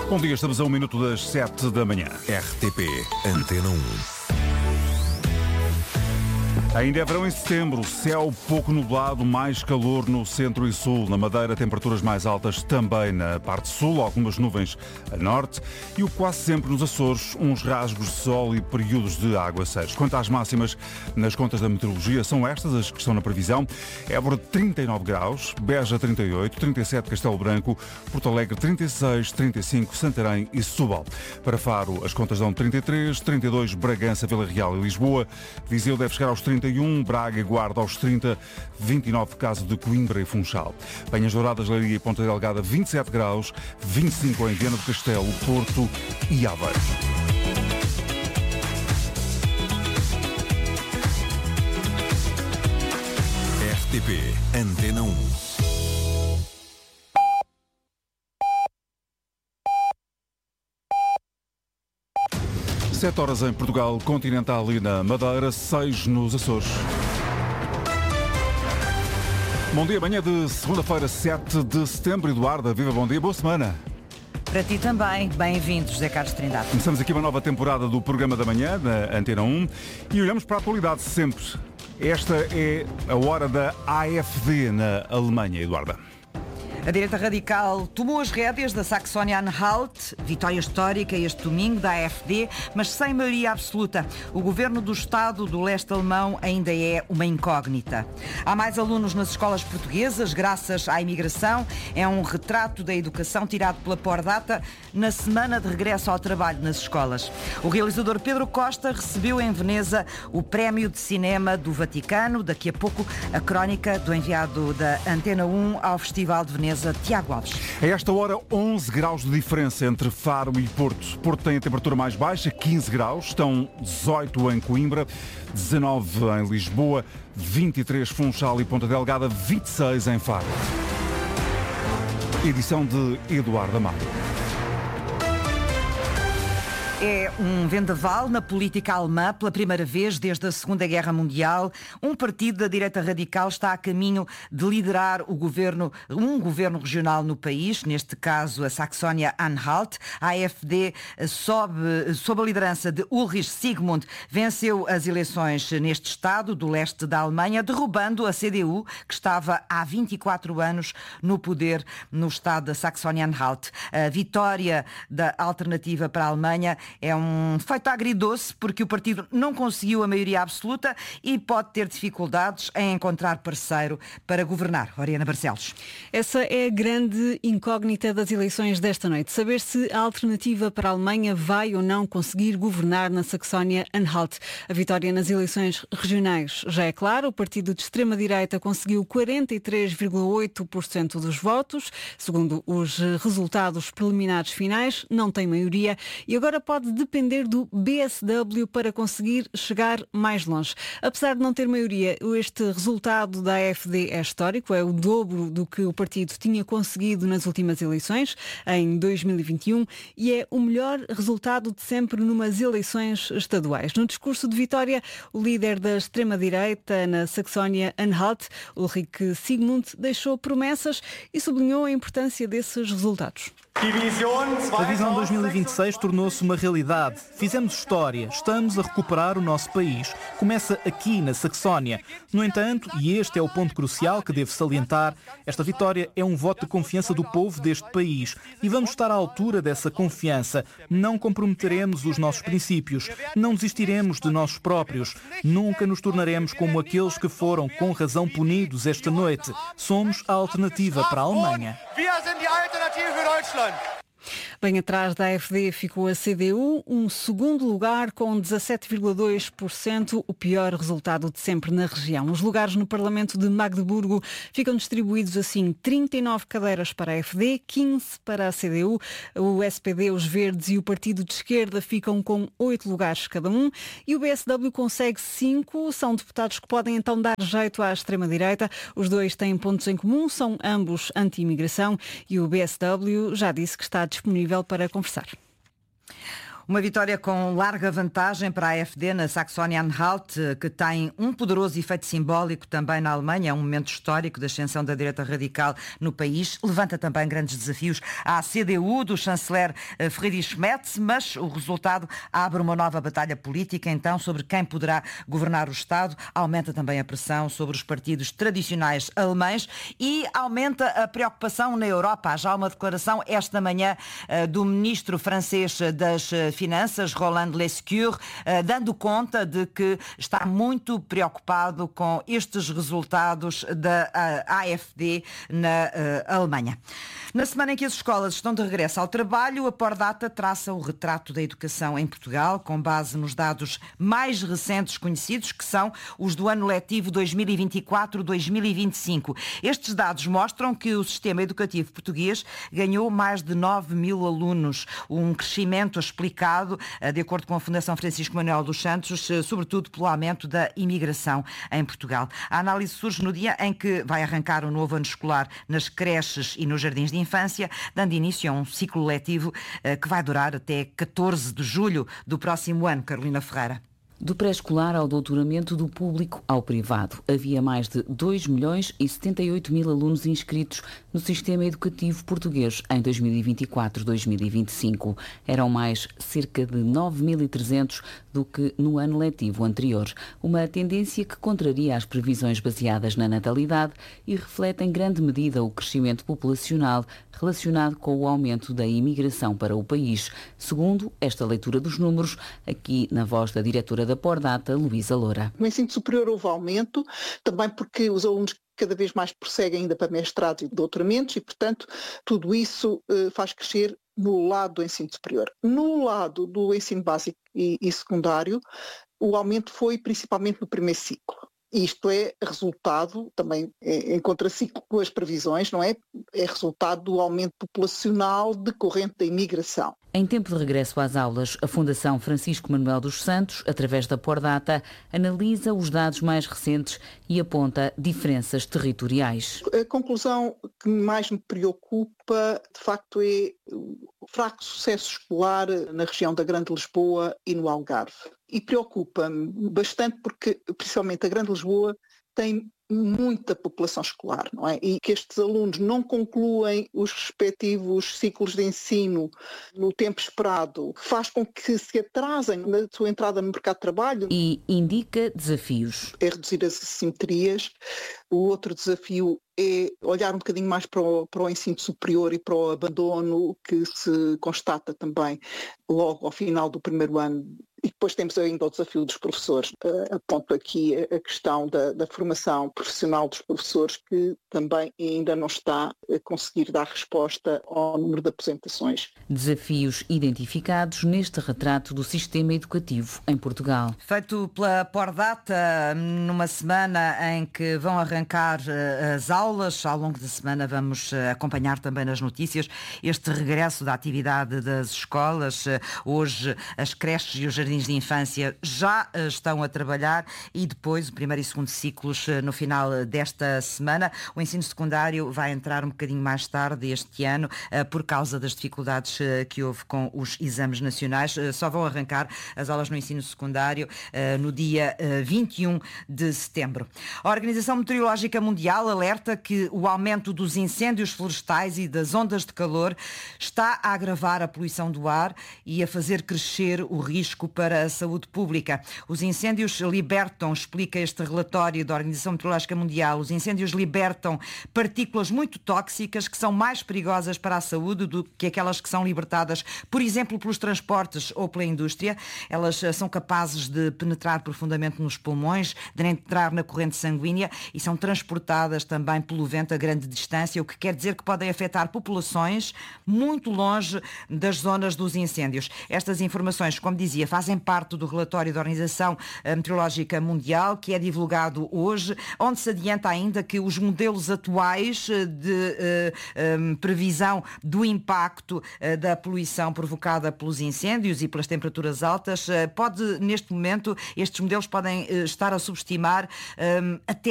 Bom dia, estamos a 1 minuto das 7 da manhã. RTP Antena 1. Ainda é verão em setembro, céu pouco nublado, mais calor no centro e sul. Na Madeira, temperaturas mais altas também na parte sul, algumas nuvens a norte e o quase sempre nos Açores, uns rasgos de sol e períodos de aguaceiros. Quanto às máximas, nas contas da meteorologia, são estas as que estão na previsão. Évora 39 graus, Beja 38, 37 Castelo Branco, Porto Alegre 36, 35 Santarém e Setúbal. Para Faro, as contas dão 33, 32 Bragança, Vila Real e Lisboa. Viseu deve chegar aos 31, Braga e Guarda aos 30, 29 caso de Coimbra e Funchal. Penhas Douradas, Leiria e Ponta Delgada 27 graus, 25 em Viana do Castelo, Porto e Aveiro. RTP Antena 1. Sete horas em Portugal continental e na Madeira, 6 nos Açores. Bom dia, manhã de segunda-feira, 7 de setembro. Eduardo, viva, bom dia, boa semana. Para ti também, bem-vindo, José Carlos Trindade. Começamos aqui uma nova temporada do programa da manhã, na Antena 1, e olhamos para a atualidade sempre. Esta é a hora da AfD na Alemanha, Eduardo. A direita radical tomou as rédeas da Saxony-Anhalt, vitória histórica este domingo da AfD, mas sem maioria absoluta. O governo do Estado do leste alemão ainda é uma incógnita. Há mais alunos nas escolas portuguesas, graças à imigração. É um retrato da educação tirado pela Pordata na semana de regresso ao trabalho nas escolas. O realizador Pedro Costa recebeu em Veneza o Prémio de Cinema do Vaticano. Daqui a pouco, a crónica do enviado da Antena 1 ao Festival de Veneza, Tiago Alves. A esta hora, 11 graus de diferença entre Faro e Porto. Porto tem a temperatura mais baixa, 15 graus. Estão 18 em Coimbra, 19 em Lisboa, 23 Funchal e Ponta Delgada, 26 em Faro. Edição de Eduardo Amado. É um vendaval na política alemã pela primeira vez desde a Segunda Guerra Mundial. Um partido da direita radical está a caminho de liderar um governo regional no país, neste caso a Saxónia-Anhalt. A AfD, sob a liderança de Ulrich Sigmund, venceu as eleições neste estado do leste da Alemanha, derrubando a CDU, que estava há 24 anos no poder no estado da Saxónia-Anhalt. A vitória da Alternativa para a Alemanha é um feito agridoce, porque o partido não conseguiu a maioria absoluta e pode ter dificuldades em encontrar parceiro para governar. Oriana Barcelos. Essa é a grande incógnita das eleições desta noite. Saber se a Alternativa para a Alemanha vai ou não conseguir governar na Saxónia-Anhalt. A vitória nas eleições regionais já é clara. O partido de extrema-direita conseguiu 43,8% dos votos. Segundo os resultados preliminares finais, não tem maioria e agora pode depender do BSW para conseguir chegar mais longe. Apesar de não ter maioria, este resultado da AfD é histórico, é o dobro do que o partido tinha conseguido nas últimas eleições, em 2021, e é o melhor resultado de sempre numas eleições estaduais. No discurso de vitória, o líder da extrema-direita na Saxónia-Anhalt, Ulrich Sigmund, deixou promessas e sublinhou a importância desses resultados. A visão 2026 tornou-se uma realidade. Fizemos história. Estamos a recuperar o nosso país. Começa aqui, na Saxónia. No entanto, e este é o ponto crucial que devo salientar, esta vitória é um voto de confiança do povo deste país. E vamos estar à altura dessa confiança. Não comprometeremos os nossos princípios. Não desistiremos de nós próprios. Nunca nos tornaremos como aqueles que foram, com razão, punidos esta noite. Somos a alternativa para a Alemanha. Bem atrás da AfD ficou a CDU, um segundo lugar com 17,2%, o pior resultado de sempre na região. Os lugares no Parlamento de Magdeburgo ficam distribuídos assim: 39 cadeiras para a AfD, 15 para a CDU, o SPD, os Verdes e o Partido de Esquerda ficam com 8 lugares cada um e o BSW consegue 5, são deputados que podem então dar jeito à extrema-direita. Os dois têm pontos em comum, são ambos anti-imigração e o BSW já disse que está disponível para conversar. Uma vitória com larga vantagem para a AfD na Saxónia-Anhalt, que tem um poderoso efeito simbólico também na Alemanha. É um momento histórico da ascensão da direita radical no país. Levanta também grandes desafios à CDU do chanceler Friedrich Merz, mas o resultado abre uma nova batalha política, então, sobre quem poderá governar o Estado. Aumenta também a pressão sobre os partidos tradicionais alemães e aumenta a preocupação na Europa. Há já uma declaração esta manhã do ministro francês das Finanças, Roland Lescure, dando conta de que está muito preocupado com estes resultados da AfD na Alemanha. Na semana em que as escolas estão de regresso ao trabalho, a Pordata traça o retrato da educação em Portugal, com base nos dados mais recentes conhecidos, que são os do ano letivo 2024-2025. Estes dados mostram que o sistema educativo português ganhou mais de 9 mil alunos, um crescimento explicado, de acordo com a Fundação Francisco Manuel dos Santos, sobretudo pelo aumento da imigração em Portugal. A análise surge no dia em que vai arrancar o novo ano escolar nas creches e nos jardins de infância, dando início a um ciclo letivo que vai durar até 14 de julho do próximo ano. Carolina Ferreira. Do pré-escolar ao doutoramento, do público ao privado. Havia mais de 2.078.000 alunos inscritos no sistema educativo português em 2024-2025. Eram mais cerca de 9.300 do que no ano letivo anterior. Uma tendência que contraria as previsões baseadas na natalidade e reflete em grande medida o crescimento populacional relacionado com o aumento da imigração para o país. Segundo esta leitura dos números, aqui na voz da diretora da Pordata, Luísa Loura. No ensino superior houve aumento, também porque os alunos cada vez mais prosseguem ainda para mestrados e doutoramentos e, portanto, tudo isso faz crescer no lado do ensino superior. No lado do ensino básico e secundário, o aumento foi principalmente no primeiro ciclo. Isto é resultado, também em contraciclo com as previsões, não é? É resultado do aumento populacional decorrente da imigração. Em tempo de regresso às aulas, a Fundação Francisco Manuel dos Santos, através da Pordata, analisa os dados mais recentes e aponta diferenças territoriais. A conclusão que mais me preocupa, de facto, é o fraco sucesso escolar na região da Grande Lisboa e no Algarve. E preocupa-me bastante porque, principalmente, a Grande Lisboa tem muita população escolar, não é? E que estes alunos não concluem os respectivos ciclos de ensino no tempo esperado, faz com que se atrasem na sua entrada no mercado de trabalho. E indica desafios. É reduzir as assimetrias. O outro desafio é olhar um bocadinho mais para o ensino superior e para o abandono que se constata também logo ao final do primeiro ano. E depois temos ainda o desafio dos professores. Aponto aqui a questão da formação profissional dos professores, que também ainda não está a conseguir dar resposta ao número de aposentações. Desafios identificados neste retrato do sistema educativo em Portugal. Feito pela Pordata, numa semana em que vão arrancar as aulas, ao longo da semana vamos acompanhar também nas notícias este regresso da atividade das escolas. Hoje as creches e os jardins de infância já estão a trabalhar e depois o primeiro e segundo ciclos no final desta semana. O ensino secundário vai entrar um bocadinho mais tarde este ano por causa das dificuldades que houve com os exames nacionais. Só vão arrancar as aulas no ensino secundário no dia 21 de setembro. A Organização Meteorológica Mundial alerta que o aumento dos incêndios florestais e das ondas de calor está a agravar a poluição do ar e a fazer crescer o risco para a saúde pública. Os incêndios libertam, explica este relatório da Organização Meteorológica Mundial, os incêndios libertam partículas muito tóxicas que são mais perigosas para a saúde do que aquelas que são libertadas, por exemplo, pelos transportes ou pela indústria. Elas são capazes de penetrar profundamente nos pulmões, de entrar na corrente sanguínea e são transportadas também pelo vento a grande distância, o que quer dizer que podem afetar populações muito longe das zonas dos incêndios. Estas informações, como dizia, fazem parte do relatório da Organização Meteorológica Mundial, que é divulgado hoje, onde se adianta ainda que os modelos atuais de previsão do impacto da poluição provocada pelos incêndios e pelas temperaturas altas, neste momento, estes modelos podem estar a subestimar até